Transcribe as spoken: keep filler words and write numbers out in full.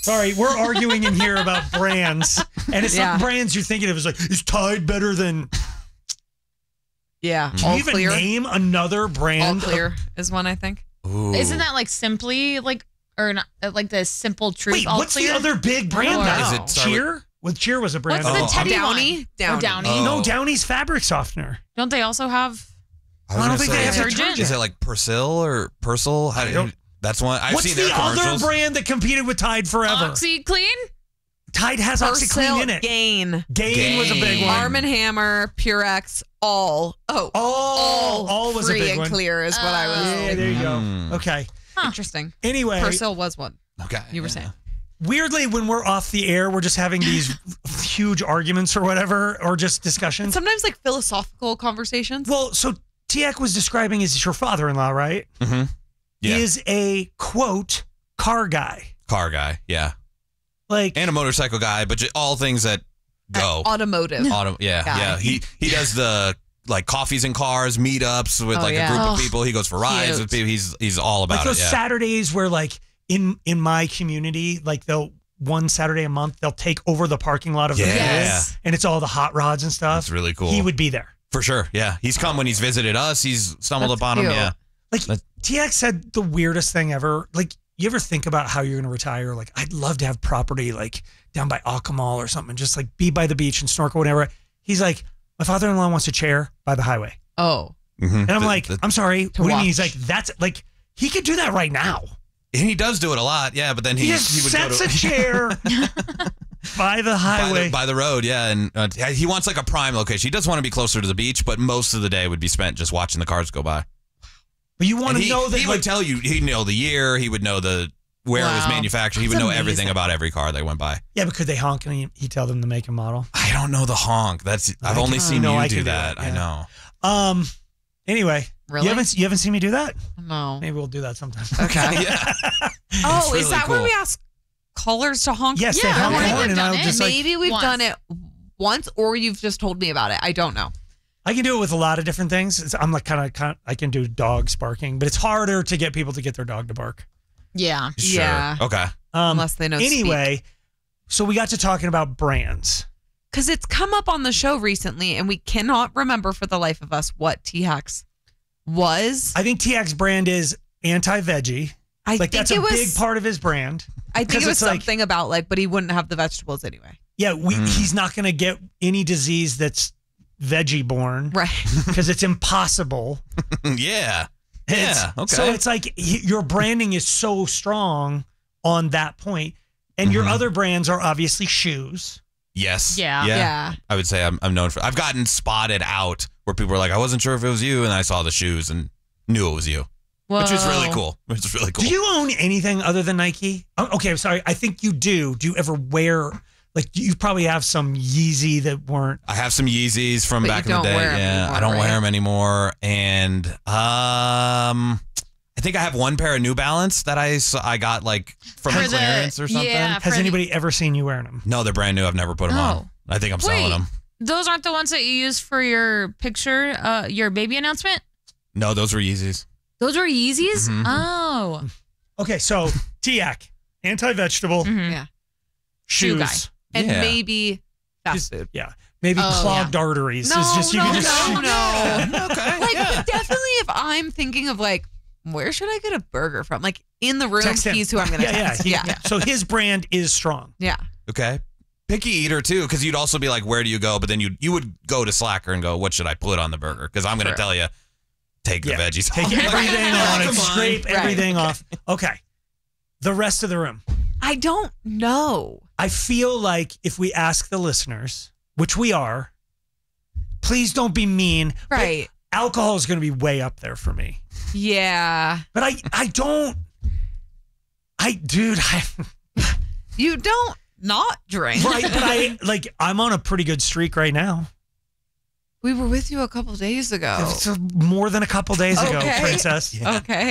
Sorry, we're arguing in here about brands, and it's Yeah. not brands you're thinking of. It's like, is Tide better than? Yeah. Do you All even clear. name another All brand? clear is one, I think. Ooh. Isn't that like Simply like or not, uh, like the Simple Truth? Wait, All what's clear? the other big brand? Or- now? Is it start with- Cheer? With Cheer was a brand. What's the Oh, Teddy Downy? one? Downy. Or Downy? Oh. No, Downy's fabric softener. Don't they also have? I, was I don't gonna think say, they have Detergent? detergent. Is it like Persil or Persil? How do you, don't- that's one. I've What's seen their the other commercials. brand that competed with Tide forever? OxyClean? Tide has OxyClean in it. Gain. Gain was a big Gain. one. Arm and Hammer, Purex, all. Oh, all, all was a free big and one. clear is what I was Oh. Yeah, thinking. there you go. Mm. Okay. Interesting. Anyway, Persil was one. Okay. You were yeah. saying. weirdly, when we're off the air, we're just having these huge arguments or whatever, or just discussions. Sometimes like philosophical conversations. Well, so Tiak was describing is your father-in-law, right? Mm-hmm. Yeah. He is a quote car guy, Car guy. Yeah. like And a motorcycle guy, but ju- all things that go. Automotive. Auto, yeah, Guy. yeah. He he does the like coffees and cars meetups with Oh, like yeah. a group of Oh, people. He goes for rides cute. with people. He's he's all about like those it. Yeah. Saturdays where like in in my community, like they'll one Saturday a month they'll take over the parking lot of the Yeah. place, and it's all the hot rods and stuff. That's really cool. He would be there. For sure. Yeah. He's come when he's visited us. He's stumbled That's upon him. cute. Yeah. Like That's- T X said the weirdest thing ever. Like, you ever think about how you're going to retire? Like, I'd love to have property like down by Akamal or something, just like be by the beach and snorkel, whatever. He's like, my father-in-law wants a chair by the highway. Oh. Mm-hmm. And I'm The- like, the- I'm sorry. What do you mean? watch. He's like, that's like, he could do that right now. and he does do it a lot. Yeah. But then he, He just he would sets go a to chair by the by highway. the, by the road. Yeah. And uh, he wants like a prime location. He does want to be closer to the beach, but most of the day would be spent just watching the cars go by. but you want And to he, know that he like, would tell you, he'd know the year, he would know the where it was Wow. manufactured, he would That's know everything amazing. about every car that went by. yeah, but could they honk and he, he tell them to make a model? I don't know the honk. That's I've I only can- seen no, you I do can do that. it, I yeah. know. Um. Anyway, Really? you haven't you haven't seen me do that? No. Maybe we'll do that sometime. Okay. yeah. Oh, It's is really that when cool. we ask callers to honk? Yes, Yeah, they honk I the think horn, we've and done I'll it. just like Maybe we've once. done it once, or you've just told me about it. I don't know. I can do it with a lot of different things. It's, I'm like kind of I can do dogs barking, but it's harder to get people to get their dog to bark. Yeah. Sure. Yeah. Okay. Um, Unless they know Anyway, so we got to talking about brands. Because it's come up on the show recently, and we cannot remember for the life of us what T-Hex was. I think T X brand is anti-veggie. I Like think that's it a was. big part of his brand. I think 'cause it was it's like- something about like, but he wouldn't have the vegetables anyway. Yeah, we, Mm. he's not going to get any disease that's veggie born Right. because it's impossible. yeah. It's- Yeah. Okay. So it's like y- your branding is so strong on that point, and your Mhm. other brands are obviously shoes. yes. Yeah. Yeah. Yeah. I would say I'm, I'm known for. I've gotten spotted out where people were like, I wasn't sure if it was you, and I saw the shoes and knew it was you, which was really Whoa. cool. Which is really cool. Do you own anything other than Nike? Oh, okay, I'm sorry. I think you do. Do you ever wear, like, you probably have some Yeezy that weren't. I have some Yeezys from But back you in the don't day. wear 'em Yeah, anymore, I don't wear right? them anymore. And um, I think I have one pair of New Balance that I s- I got like from For a the- clearance or something. yeah. Has for anybody ever seen you wearing them? No, they're brand new. I've never put them on. Oh. I think I'm Wait. selling them. Those aren't the ones that you used for your picture, uh, your baby announcement? No, those were Yeezys. Those were Yeezys? Mhm. Oh. Okay, so T A C, anti-vegetable, Mhm. Yeah. shoes. Shoe guy. And Yeah. maybe fast Just- food. Yeah, maybe Oh, clogged arteries. No, It's just you no, can just no, no. okay. Like, but definitely if I'm thinking of like, where should I get a burger from? Like in the room, text him. he's who I'm going to yeah, text. Yeah, Yeah. he- So his brand is strong. Yeah. Okay. Picky eater too, because you'd also be like, "Where do you go?" But then you you would go to Slacker and go, "What should I put on the burger?" Because I'm going to True. tell you, take Yeah. the veggies. Take off. everything on it, Come on. scrape Right. everything off. Okay, the rest of the room. I don't know. I feel like if we ask the listeners, which we are, please don't be mean. but Right. Alcohol is going to be way up there for me. Yeah. But I, I don't. I, dude, I, You don't not drink. right, but I, like, I'm on a pretty good streak right now. We were with you a couple days ago. It's a- more than a couple days ago, Okay. Princess. Yeah. Okay.